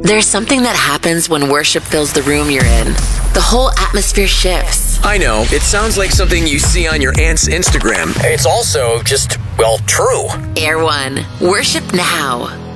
There's something that happens when worship fills the room you're in. The whole atmosphere shifts. I know, it sounds like something you see on your aunt's Instagram. It's also just, well, true. Air One. Worship now.